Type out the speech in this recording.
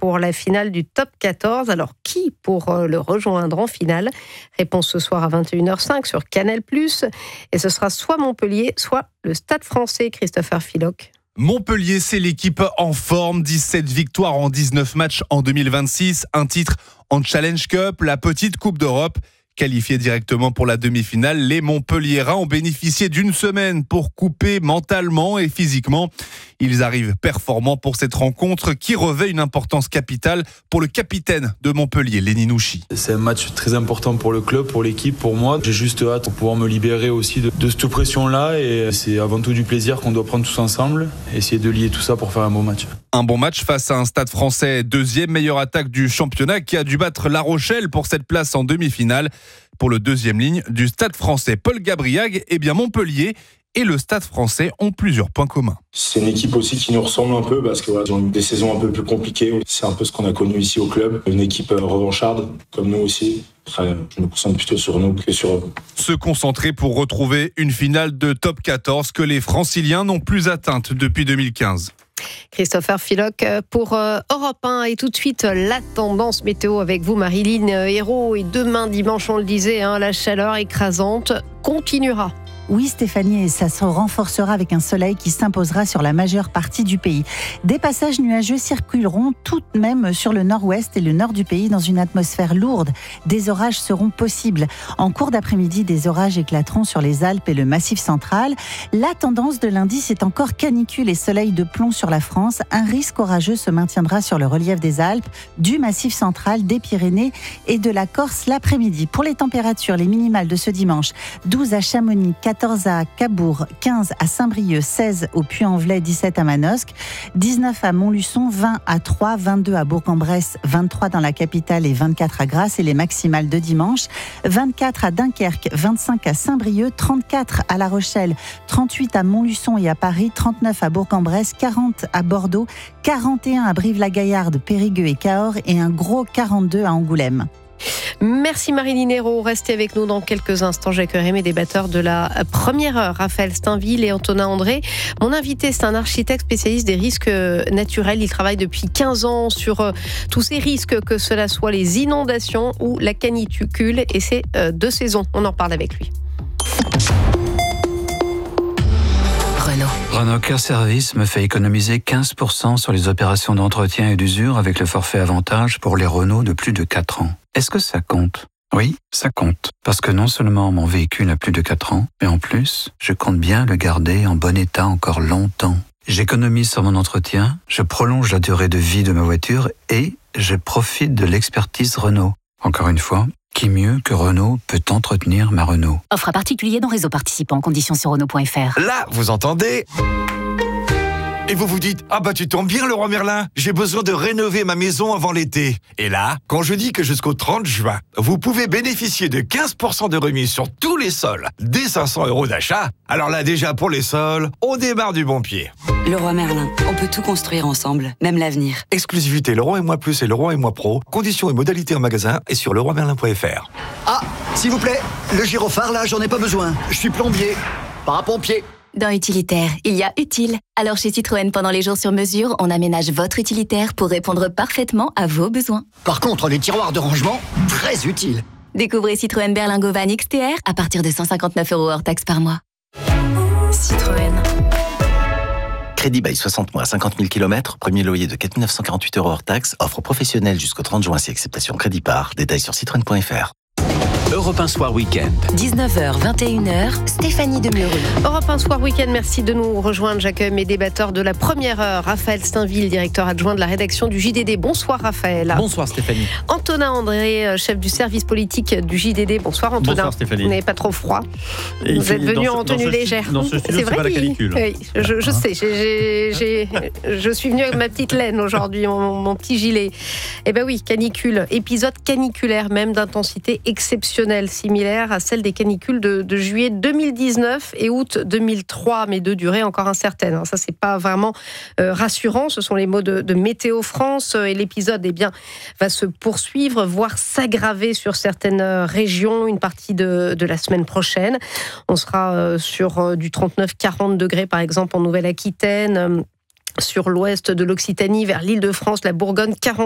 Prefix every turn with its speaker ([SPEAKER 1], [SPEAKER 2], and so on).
[SPEAKER 1] pour la finale du top 14. Alors, qui pour le rejoindre en finale ? Réponse ce soir à 21h05 sur Canal+. Et ce sera soit Montpellier, soit le Stade Français, Christopher Philoc.
[SPEAKER 2] Montpellier, c'est l'équipe en forme. 17 victoires en 19 matchs en 2026. Un titre en Challenge Cup, la petite Coupe d'Europe. Qualifiés directement pour la demi-finale, les Montpelliérains ont bénéficié d'une semaine pour couper mentalement et physiquement. Ils arrivent performants pour cette rencontre qui revêt une importance capitale pour le capitaine de Montpellier, Lenny Nouchi.
[SPEAKER 3] C'est un match très important pour le club, pour l'équipe, pour moi. J'ai juste hâte pour pouvoir me libérer aussi de cette pression-là et c'est avant tout du plaisir qu'on doit prendre tous ensemble et essayer de lier tout ça pour faire un bon match.
[SPEAKER 2] Un bon match face à un Stade Français, deuxième meilleure attaque du championnat qui a dû battre La Rochelle pour cette place en demi-finale. Pour le deuxième ligne du Stade Français, Paul Gabriag, Montpellier et le Stade Français ont plusieurs points communs.
[SPEAKER 4] C'est une équipe aussi qui nous ressemble un peu parce qu'ils ont eu des saisons un peu plus compliquées. C'est un peu ce qu'on a connu ici au club. Une équipe revancharde, comme nous aussi. Après, je me concentre plutôt sur nous que sur eux.
[SPEAKER 2] Se concentrer pour retrouver une finale de top 14 que les Franciliens n'ont plus atteinte depuis 2015.
[SPEAKER 1] Christopher Philoc pour Europe 1 et tout de suite la tendance météo avec vous Marilyn Hérault. Et demain dimanche on le disait, la chaleur écrasante continuera.
[SPEAKER 5] Oui Stéphanie, et ça se renforcera avec un soleil qui s'imposera sur la majeure partie du pays. Des passages nuageux circuleront tout de même sur le nord-ouest et le nord du pays dans une atmosphère lourde. Des orages seront possibles. En cours d'après-midi, des orages éclateront sur les Alpes et le Massif central. La tendance de lundi, c'est encore canicule et soleil de plomb sur la France. Un risque orageux se maintiendra sur le relief des Alpes, du Massif central, des Pyrénées et de la Corse l'après-midi. Pour les températures, les minimales de ce dimanche, 12 à Chamonix, 14 à Cabourg, 15 à Saint-Brieuc, 16 au Puy-en-Velay, 17 à Manosque, 19 à Montluçon, 20 à Troyes, 22 à Bourg-en-Bresse, 23 dans la capitale et 24 à Grasse et les maximales de dimanche, 24 à Dunkerque, 25 à Saint-Brieuc, 34 à La Rochelle, 38 à Montluçon et à Paris, 39 à Bourg-en-Bresse, 40 à Bordeaux, 41 à Brive-la-Gaillarde, Périgueux et Cahors et un gros 42 à Angoulême.
[SPEAKER 1] Merci Marilyn Hérault. Restez avec nous dans quelques instants. J'accueillerai mes débatteurs de la première heure, Raphaël Steinville et Antonin André. Mon invité, c'est un architecte spécialiste des risques naturels. Il travaille depuis 15 ans sur tous ces risques, que cela soit les inondations ou la canicule. Et c'est 2 saisons. On en parle avec lui.
[SPEAKER 6] Renault Care Service me fait économiser 15% sur les opérations d'entretien et d'usure avec le forfait avantage pour les Renault de plus de 4 ans. Est-ce que ça compte ? Oui, ça compte. Parce que non seulement mon véhicule a plus de 4 ans, mais en plus, je compte bien le garder en bon état encore longtemps. J'économise sur mon entretien, je prolonge la durée de vie de ma voiture et je profite de l'expertise Renault. Encore une fois, qui mieux que Renault peut entretenir ma Renault ?
[SPEAKER 7] Offre à particulier dans réseau participant. Conditions sur Renault.fr.
[SPEAKER 8] Là, vous entendez ? Et vous vous dites, ah bah tu tombes bien Leroy Merlin, j'ai besoin de rénover ma maison avant l'été. Et là, quand je dis que jusqu'au 30 juin, vous pouvez bénéficier de 15% de remise sur tous les sols, dès 500 € d'achat, alors là déjà pour les sols, on démarre du bon pied.
[SPEAKER 9] Leroy Merlin, on peut tout construire ensemble, même l'avenir.
[SPEAKER 8] Exclusivité Leroy et Moi Plus et Leroy et Moi Pro, conditions et modalités en magasin et sur leroymerlin.fr.
[SPEAKER 10] Ah, s'il vous plaît, le gyrophare là, j'en ai pas besoin. Je suis plombier, pas un pompier.
[SPEAKER 7] Dans Utilitaire, il y a utile. Alors chez Citroën, pendant les jours sur mesure, on aménage votre utilitaire pour répondre parfaitement à vos besoins.
[SPEAKER 10] Par contre, les tiroirs de rangement, très utiles.
[SPEAKER 7] Découvrez Citroën Berlingo Van XTR à partir de 159 € hors taxe par mois. Citroën.
[SPEAKER 11] Crédit bail 60 mois, 50 000 km, premier loyer de 4 948 € hors taxe, offre professionnelle jusqu'au 30 juin si acceptation crédit par. Détails sur citroën.fr.
[SPEAKER 12] Europe 1 Soir Week-end.
[SPEAKER 7] 19h, 21h, Stéphanie Demureux.
[SPEAKER 1] Europe 1 Soir Week-end, merci de nous rejoindre. J'accueille mes débatteurs de la première heure. Raphaël Steinville, directeur adjoint de la rédaction du JDD. Bonsoir Raphaël.
[SPEAKER 13] Bonsoir Stéphanie.
[SPEAKER 1] Antonin André, chef du service politique du JDD. Bonsoir Antonin.
[SPEAKER 13] Bonsoir Stéphanie.
[SPEAKER 1] Vous n'avez pas trop froid. Vous êtes venu en tenue légère.
[SPEAKER 13] Dans ce studio, c'est pas la canicule.
[SPEAKER 1] Oui, je sais. Je suis venu avec ma petite laine aujourd'hui, mon petit gilet. Eh bien oui, canicule. Épisode caniculaire même d'intensité exceptionnelle, similaire à celle des canicules de juillet 2019 et août 2003, mais de durée encore incertaine. Ça, c'est pas vraiment rassurant. Ce sont les mots de Météo France. Et l'épisode, va se poursuivre, voire s'aggraver sur certaines régions une partie de la semaine prochaine. On sera sur du 39-40 degrés, par exemple, en Nouvelle-Aquitaine, sur l'ouest de l'Occitanie, vers l'Île-de-France, la Bourgogne, 40